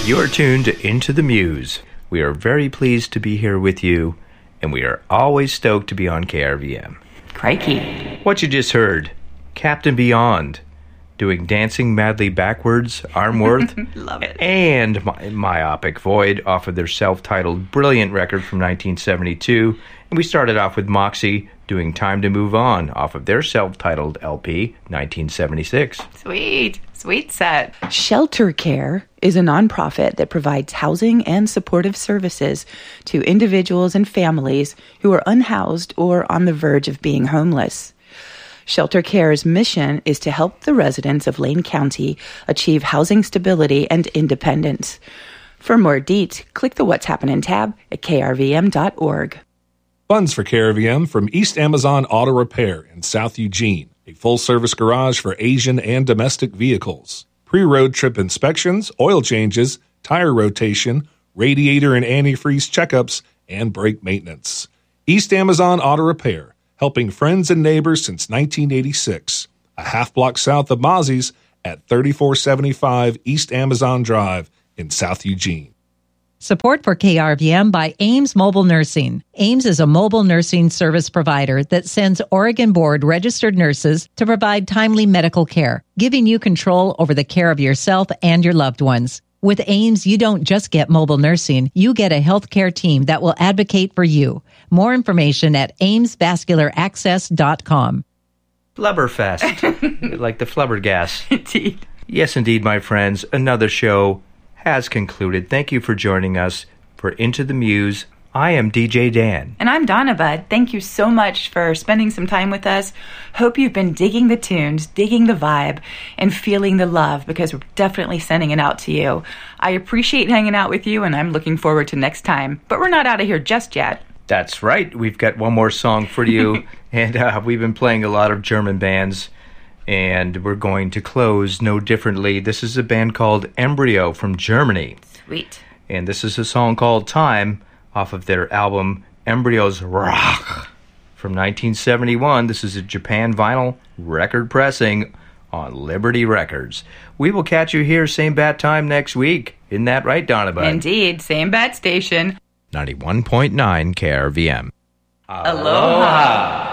You are tuned to Into the Muse. We are very pleased to be here with you, and we are always stoked to be on KRVM. Crikey. What you just heard, Captain Beyond, doing Dancing Madly Backwards, Armworth, Love it. and Myopic Void off of their self-titled brilliant record from 1972. And we started off with Moxie doing Time to Move On off of their self-titled LP, 1976. Sweet set. Shelter Care is a nonprofit that provides housing and supportive services to individuals and families who are unhoused or on the verge of being homeless. Shelter Care's mission is to help the residents of Lane County achieve housing stability and independence. For more deets, click the What's Happening tab at krvm.org. Funds for KRVM from East Amazon Auto Repair in South Eugene, a full-service garage for Asian and domestic vehicles. Pre-road trip inspections, oil changes, tire rotation, radiator and antifreeze checkups, and brake maintenance. East Amazon Auto Repair, helping friends and neighbors since 1986. A half block south of Mozzie's at 3475 East Amazon Drive in South Eugene. Support for KRVM by Ames Mobile Nursing. Ames is a mobile nursing service provider that sends Oregon Board registered nurses to provide timely medical care, giving you control over the care of yourself and your loved ones. With Ames, you don't just get mobile nursing, you get a healthcare team that will advocate for you. More information at amesvascularaccess.com. Flubberfest, like the Flubbergas. Indeed. Yes, indeed, my friends, another show has concluded. Thank you for joining us for Into the Muse. I am DJ Dan. And I'm Donna Bud. Thank you so much for spending some time with us. Hope you've been digging the tunes, digging the vibe, and feeling the love, because we're definitely sending it out to you. I appreciate hanging out with you, and I'm looking forward to next time. But we're not out of here just yet. That's right. We've got one more song for you, and we've been playing a lot of German bands, and we're going to close no differently. This is a band called Embryo from Germany. Sweet. And this is a song called Time off of their album Embryo's Rock from 1971. This is a Japan vinyl record pressing on Liberty Records. We will catch you here same bat time next week. Isn't that right, Donovan? Indeed. Same bat station. 91.9 KRVM. Aloha.